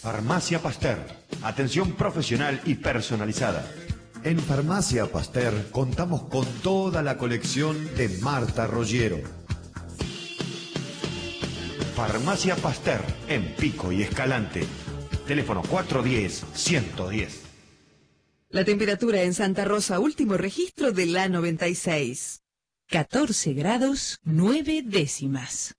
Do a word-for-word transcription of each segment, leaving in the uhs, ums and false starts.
Farmacia Pasteur. Atención profesional y personalizada. En Farmacia Pasteur contamos con toda la colección de Marta Rogero. Farmacia Pasteur, en Pico y Escalante. Teléfono cuatro uno cero, uno uno cero. La temperatura en Santa Rosa, último registro de la noventa y seis. catorce grados, nueve décimas.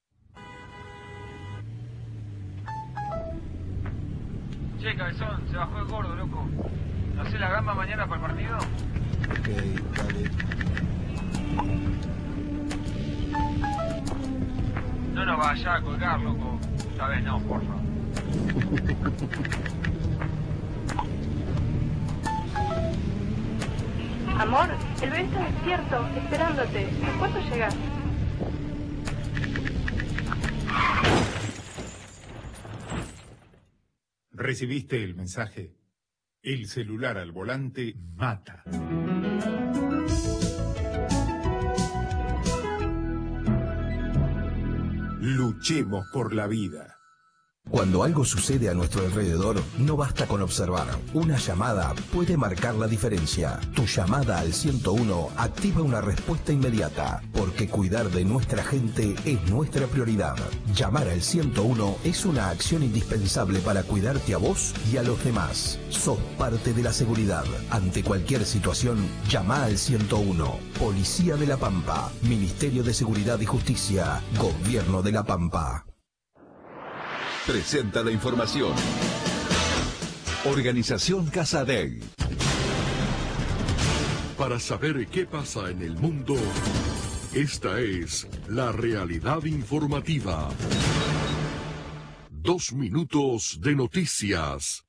Che, cabezón, se bajó el gordo, loco. ¿No hace la gamba mañana para el partido? Ok, dale. No nos vaya a colgar, loco. Esta vez no, porfa. Amor, el bebé está despierto, esperándote. ¿A cuánto llegas? ¿Recibiste el mensaje? El celular al volante mata. Luchemos por la vida. Cuando algo sucede a nuestro alrededor, no basta con observar. Una llamada puede marcar la diferencia. Tu llamada al ciento uno activa una respuesta inmediata, porque cuidar de nuestra gente es nuestra prioridad. Llamar al ciento uno es una acción indispensable para cuidarte a vos y a los demás. Sos parte de la seguridad. Ante cualquier situación, llama al ciento uno. Policía de La Pampa, Ministerio de Seguridad y Justicia, Gobierno de La Pampa. Presenta la información. Organización Casa Dei. Para saber qué pasa en el mundo, esta es la realidad informativa. Dos minutos de noticias.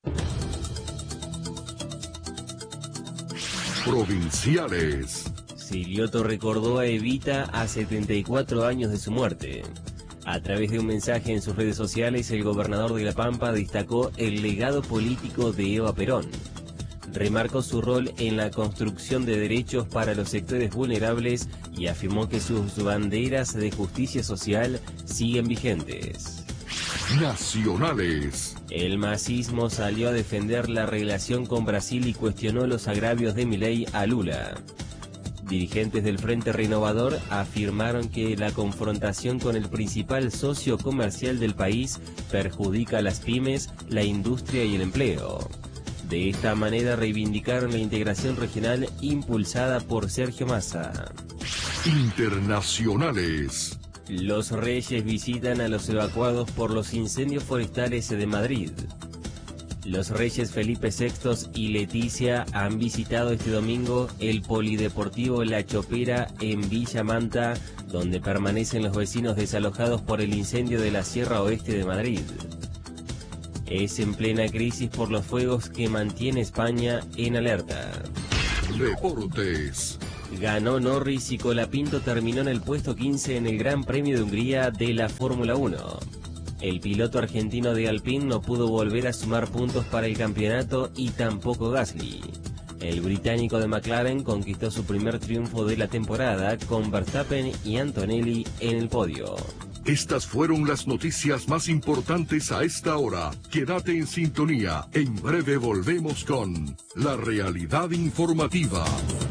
Provinciales. Silioto recordó a Evita a setenta y cuatro años de su muerte. A través de un mensaje en sus redes sociales, el gobernador de La Pampa destacó el legado político de Eva Perón. Remarcó su rol en la construcción de derechos para los sectores vulnerables y afirmó que sus banderas de justicia social siguen vigentes. Nacionales. El masismo salió a defender la relación con Brasil y cuestionó los agravios de Milei a Lula. Dirigentes del Frente Renovador afirmaron que la confrontación con el principal socio comercial del país perjudica a las pymes, la industria y el empleo. De esta manera reivindicaron la integración regional impulsada por Sergio Massa. Internacionales. Los Reyes visitan a los evacuados por los incendios forestales de Madrid. Los Reyes Felipe sexto y Leticia han visitado este domingo el polideportivo La Chopera en Villa Manta, donde permanecen los vecinos desalojados por el incendio de la Sierra Oeste de Madrid. Es en plena crisis por los fuegos que mantiene España en alerta. Deportes. Ganó Norris y Colapinto terminó en el puesto quince en el Gran Premio de Hungría de la Fórmula uno. El piloto argentino de Alpine no pudo volver a sumar puntos para el campeonato y tampoco Gasly. El británico de McLaren conquistó su primer triunfo de la temporada con Verstappen y Antonelli en el podio. Estas fueron las noticias más importantes a esta hora. Quédate en sintonía. En breve volvemos con La Realidad Informativa.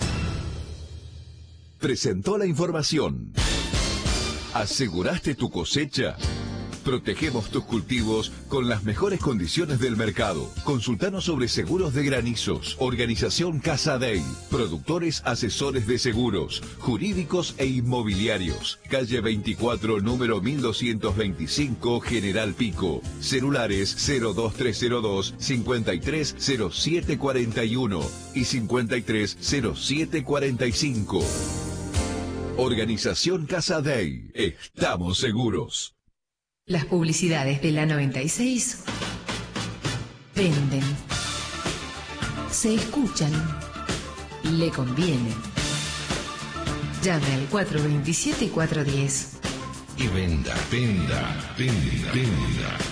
Presentó la información. ¿Aseguraste tu cosecha? Protegemos tus cultivos con las mejores condiciones del mercado. Consultanos sobre seguros de granizos. Organización Casa Dei. Productores asesores de seguros, jurídicos e inmobiliarios. Calle veinticuatro, número mil doscientos veinticinco, General Pico. Celulares cero dos tres cero dos, cincuenta y tres cero siete cuarenta y uno y cincuenta y tres cero siete cuarenta y cinco. Organización Casa Dei. Estamos seguros. Las publicidades de la noventa y seis venden, se escuchan, le conviene. Llame al cuatro dos siete, cuatro uno cero. Y venda, venda, venda, venda.